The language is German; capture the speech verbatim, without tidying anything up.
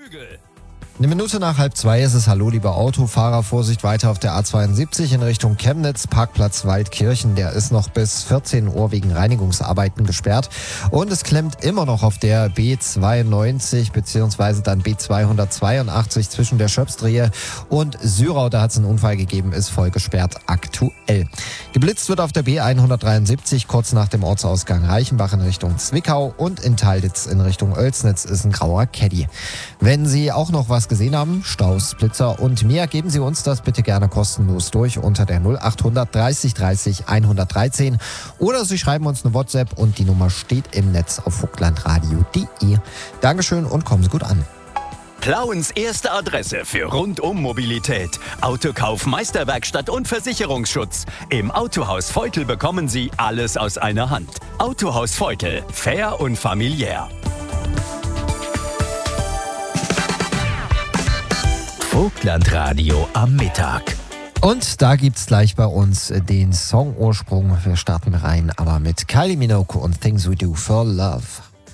Flügel. Eine Minute nach halb zwei ist es. Hallo, liebe Autofahrer. Vorsicht weiter auf der A zweiundsiebzig in Richtung Chemnitz. Parkplatz Waldkirchen, der ist noch bis vierzehn Uhr wegen Reinigungsarbeiten gesperrt. Und es klemmt immer noch auf der B zweiundneunzig bzw. dann B zweihundertzweiundachtzig zwischen der Schöpsdrehe und Syrau. Da hat es einen Unfall gegeben, ist voll gesperrt aktuell. Geblitzt wird auf der B hundertdreiundsiebzig kurz nach dem Ortsausgang Reichenbach in Richtung Zwickau und in Talditz in Richtung Oelsnitz ist ein grauer Caddy. Wenn Sie auch noch was gesehen haben, Staus, Blitzer und mehr, geben Sie uns das bitte gerne kostenlos durch unter der null achthundert dreißig dreißig hundertdreizehn oder Sie schreiben uns eine WhatsApp und die Nummer steht im Netz auf vogtlandradio punkt de. Dankeschön und kommen Sie gut an. Plauens erste Adresse für Rundum-Mobilität, Autokauf, Meisterwerkstatt und Versicherungsschutz. Im Autohaus Feutel bekommen Sie alles aus einer Hand. Autohaus Feutel, fair und familiär. Vogtlandradio am Mittag. Und da gibt's gleich bei uns den Song-Ursprung. Wir starten rein, aber mit Kylie Minogue und Things We Do for Love.